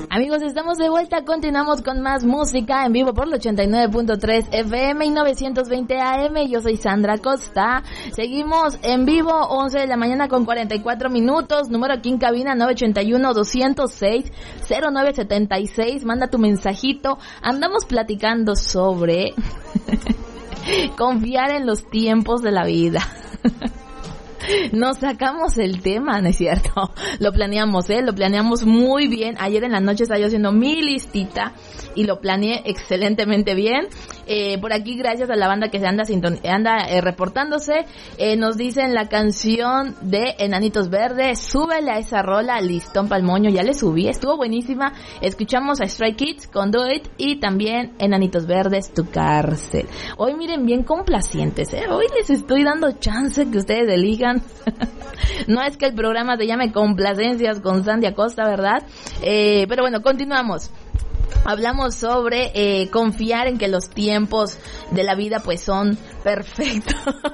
Amigos, estamos de vuelta, continuamos con más música en vivo por el 89.3 FM y 920 AM. Yo soy Sandra Costa. Seguimos en vivo, 11 de la mañana con 44 minutos. Número aquí en cabina 981-206-0976. Manda tu mensajito. Andamos platicando sobre confiar en los tiempos de la vida. Nos sacamos el tema, ¿no es cierto? Lo planeamos muy bien. Ayer en la noche estaba yo haciendo mi listita y lo planeé excelentemente bien. Por aquí, gracias a la banda que se anda reportándose, nos dicen la canción de Enanitos Verdes, súbele a esa rola, listón pa'l moño, ya le subí, estuvo buenísima. Escuchamos a Stray Kids con Do It y también Enanitos Verdes, Tu Cárcel. Hoy miren bien complacientes, hoy les estoy dando chance que ustedes elijan. No es que el programa se llame Complacencias con Sandy Acosta, ¿verdad? Pero bueno, continuamos. Hablamos sobre confiar en que los tiempos de la vida pues son perfectos.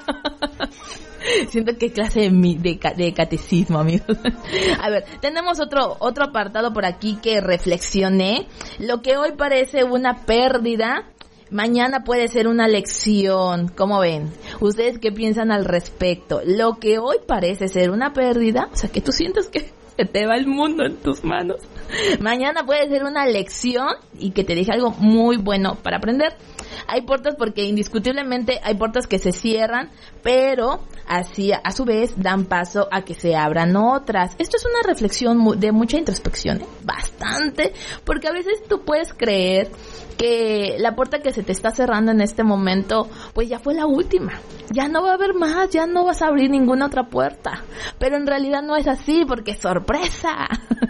Siento que clase de catecismo, amigos. A ver, tenemos otro apartado por aquí que reflexioné. Lo que hoy parece una pérdida, mañana puede ser una lección. ¿Cómo ven? ¿Ustedes qué piensan al respecto? Lo que hoy parece ser una pérdida, o sea, que tú sientes que se te va el mundo en tus manos, mañana puede ser una lección y que te deje algo muy bueno para aprender. Hay puertas, porque indiscutiblemente hay puertas que se cierran, pero así a su vez dan paso a que se abran otras. Esto es una reflexión de mucha introspección, bastante, porque a veces tú puedes creer que la puerta que se te está cerrando en este momento, pues ya fue la última, ya no va a haber más, ya no vas a abrir ninguna otra puerta, pero en realidad no es así, porque sorpresa.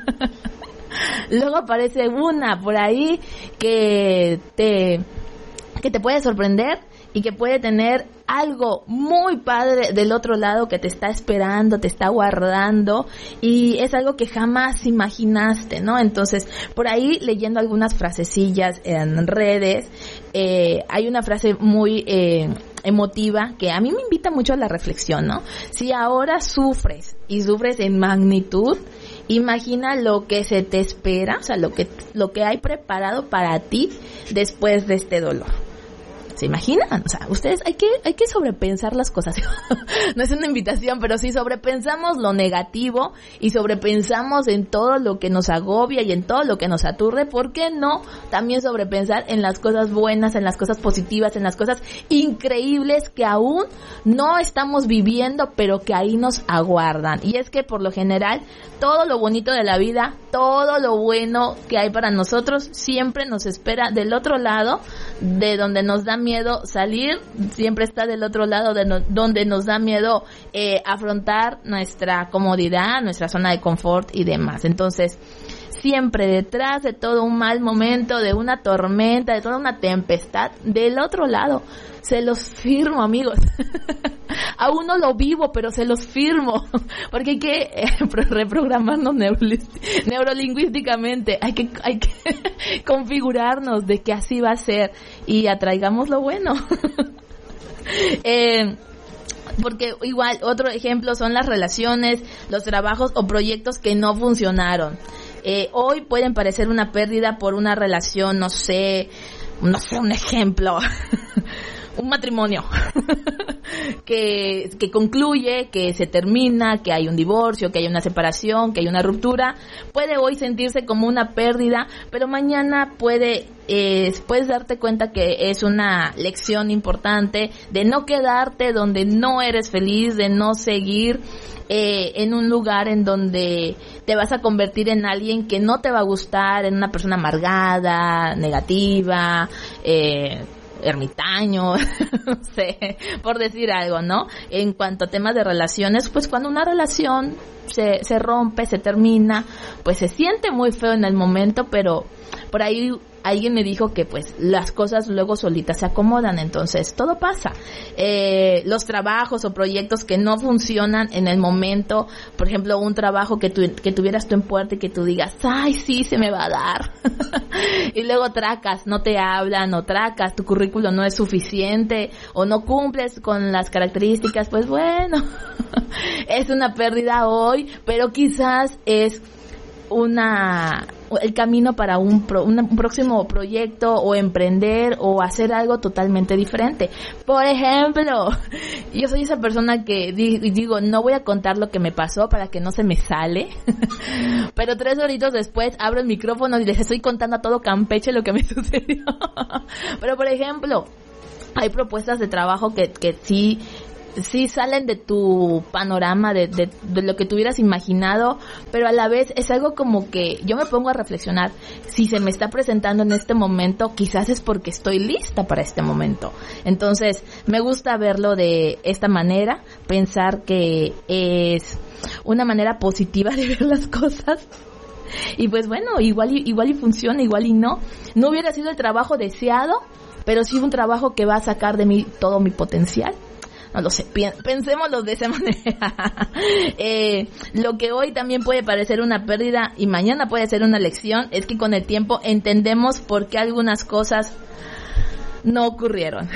Luego aparece una por ahí que te puede sorprender y que puede tener algo muy padre del otro lado que te está esperando, te está guardando, y es algo que jamás imaginaste, ¿no? Entonces, por ahí leyendo algunas frasecillas en redes, hay una frase muy emotiva que a mí me invita mucho a la reflexión, ¿no? Si ahora sufres y sufres en magnitud, imagina lo que se te espera, o sea, lo que hay preparado para ti después de este dolor. ¿Se imaginan? O sea, ustedes hay que sobrepensar las cosas. No es una invitación, pero si sobrepensamos lo negativo y sobrepensamos en todo lo que nos agobia y en todo lo que nos aturde, ¿por qué no también sobrepensar en las cosas buenas, en las cosas positivas, en las cosas increíbles que aún no estamos viviendo, pero que ahí nos aguardan? Y es que por lo general, todo lo bonito de la vida, todo lo bueno que hay para nosotros, siempre nos espera del otro lado, de donde nos da miedo salir, siempre está del otro lado donde nos da miedo afrontar nuestra comodidad, nuestra zona de confort y demás. Entonces, siempre detrás de todo un mal momento, de una tormenta, de toda una tempestad, del otro lado, se los firmo, amigos. Aún no lo vivo, pero se los firmo, porque hay que reprogramarnos neurolingüísticamente, hay que configurarnos de que así va a ser y atraigamos lo bueno. Porque igual, otro ejemplo son las relaciones, los trabajos o proyectos que no funcionaron. Hoy pueden parecer una pérdida por una relación, no sé, un ejemplo. Un matrimonio que concluye, que se termina, que hay un divorcio, que hay una separación, que hay una ruptura. Puede hoy sentirse como una pérdida, pero mañana puedes darte cuenta que es una lección importante de no quedarte donde no eres feliz, de no seguir en un lugar en donde te vas a convertir en alguien que no te va a gustar, en una persona amargada, negativa, ermitaño, no sé, por decir algo, ¿no? En cuanto a temas de relaciones, pues cuando una relación se rompe, se termina, pues se siente muy feo en el momento, pero por ahí alguien me dijo que pues las cosas luego solitas se acomodan, entonces todo pasa. Los trabajos o proyectos que no funcionan en el momento, por ejemplo, un trabajo que tuvieras tú en puerta y que tú digas, ay, sí, se me va a dar. Y luego tracas, no te hablan, o tracas, tu currículum no es suficiente, o no cumples con las características, pues bueno, es una pérdida hoy, pero quizás es el camino para un próximo proyecto o emprender o hacer algo totalmente diferente. Por ejemplo, yo soy esa persona que digo, no voy a contar lo que me pasó para que no se me sale, pero 3 horitos después abro el micrófono y les estoy contando a todo Campeche lo que me sucedió. Pero por ejemplo, hay propuestas de trabajo que sí salen de tu panorama, de lo que tú hubieras imaginado, pero a la vez es algo como que yo me pongo a reflexionar, si se me está presentando en este momento, quizás es porque estoy lista para este momento. Entonces, me gusta verlo de esta manera, pensar que es una manera positiva de ver las cosas. Y pues bueno, igual y funciona, igual y no. No hubiera sido el trabajo deseado, pero sí un trabajo que va a sacar de mí todo mi potencial. No lo sé, pensémoslo de esa manera. Lo que hoy también puede parecer una pérdida y mañana puede ser una lección, es que con el tiempo entendemos por qué algunas cosas no ocurrieron.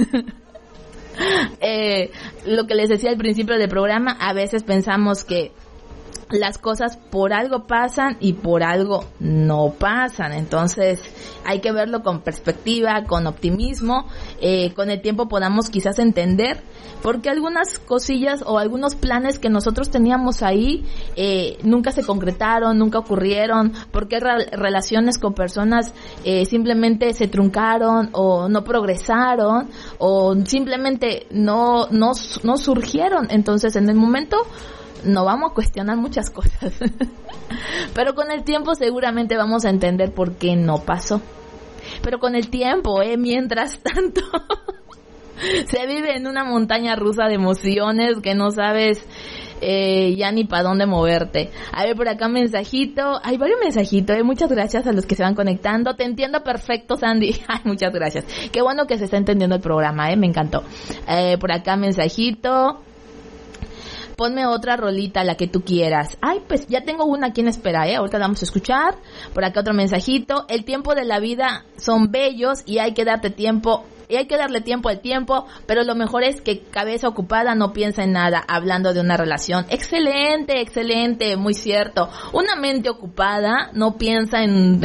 Lo que les decía al principio del programa, a veces pensamos que las cosas por algo pasan y por algo no pasan. Entonces hay que verlo con perspectiva, con optimismo. Con el tiempo podamos quizás entender por qué algunas cosillas o algunos planes que nosotros teníamos ahí nunca se concretaron, nunca ocurrieron, por qué relaciones con personas simplemente se truncaron o no progresaron o simplemente no surgieron. Entonces en el momento no vamos a cuestionar muchas cosas, pero con el tiempo seguramente vamos a entender por qué no pasó. Pero con el tiempo, mientras tanto, se vive en una montaña rusa de emociones que no sabes ya ni para dónde moverte. A ver, por acá un mensajito, hay varios mensajitos, muchas gracias a los que se van conectando. Te entiendo perfecto, Sandy. Ay, muchas gracias. Qué bueno que se está entendiendo el programa, me encantó. Por acá mensajito. Ponme otra rolita, la que tú quieras. Ay, pues ya tengo una aquí en espera, ahorita la vamos a escuchar. Por acá otro mensajito. El tiempo de la vida son bellos y hay que darle tiempo al tiempo, pero lo mejor es que cabeza ocupada no piensa en nada, hablando de una relación. Excelente, excelente, muy cierto. Una mente ocupada no piensa en...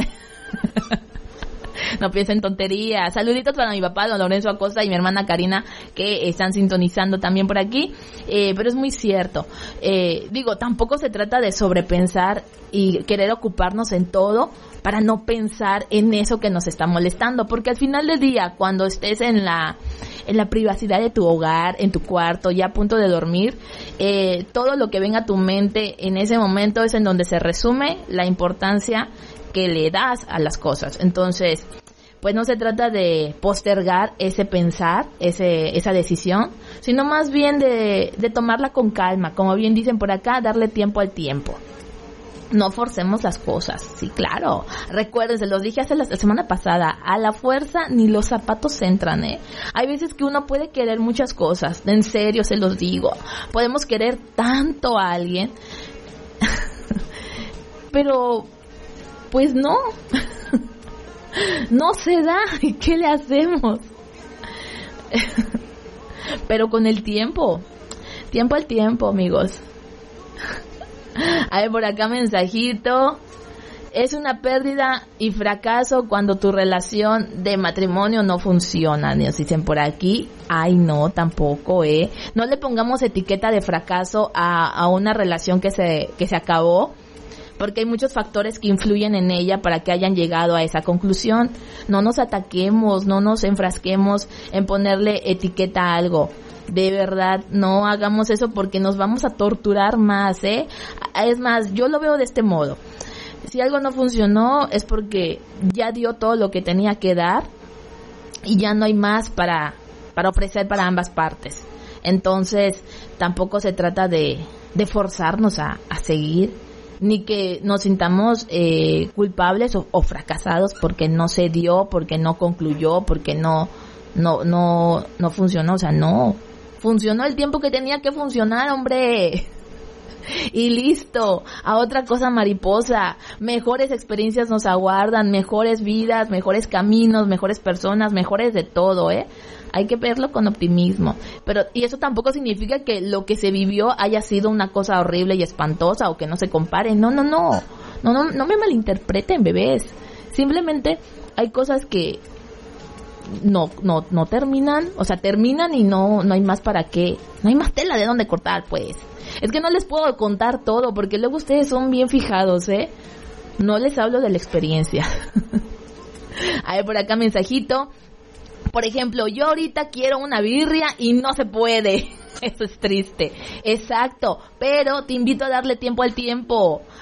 No piensa en tonterías. Saluditos para mi papá, don Lorenzo Acosta, y mi hermana Karina, que están sintonizando también por aquí. Pero es muy cierto. Tampoco se trata de sobrepensar y querer ocuparnos en todo para no pensar en eso que nos está molestando. Porque al final del día, cuando estés en la privacidad de tu hogar, en tu cuarto, ya a punto de dormir, todo lo que venga a tu mente en ese momento es en donde se resume la importancia que le das a las cosas. Entonces, pues no se trata de postergar ese pensar, esa decisión, sino más bien de tomarla con calma, como bien dicen por acá, darle tiempo al tiempo. No forcemos las cosas, sí, claro. Recuerden, se los dije hace la semana pasada, a la fuerza ni los zapatos entran, Hay veces que uno puede querer muchas cosas, en serio se los digo. Podemos querer tanto a alguien, pero pues no, no se da, ¿y qué le hacemos? Pero con el tiempo al tiempo, amigos. A ver, por acá mensajito. Es una pérdida y fracaso cuando tu relación de matrimonio no funciona. Nos dicen por aquí. Ay, no, tampoco, No le pongamos etiqueta de fracaso a una relación que se acabó, porque hay muchos factores que influyen en ella para que hayan llegado a esa conclusión. No nos ataquemos, no nos enfrasquemos en ponerle etiqueta a algo. De verdad, no hagamos eso porque nos vamos a torturar más, Es más, yo lo veo de este modo. Si algo no funcionó es porque ya dio todo lo que tenía que dar y ya no hay más para ofrecer para ambas partes. Entonces, tampoco se trata de forzarnos a seguir, ni que nos sintamos culpables o fracasados porque no se dio, porque no concluyó, porque no funcionó. O sea, no funcionó el tiempo que tenía que funcionar, hombre. Y listo, a otra cosa mariposa. Mejores experiencias nos aguardan, mejores vidas, mejores caminos, mejores personas, mejores de todo, Hay que verlo con optimismo. Y eso tampoco significa que lo que se vivió haya sido una cosa horrible y espantosa o que no se compare. No. No me malinterpreten, bebés. Simplemente hay cosas que no terminan, o sea, terminan y no hay más para qué, no hay más tela de dónde cortar, pues. Es que no les puedo contar todo, porque luego ustedes son bien fijados, no les hablo de la experiencia. A ver, por acá mensajito. Por ejemplo, yo ahorita quiero una birria y no se puede. Eso es triste. Exacto. Pero te invito a darle tiempo al tiempo.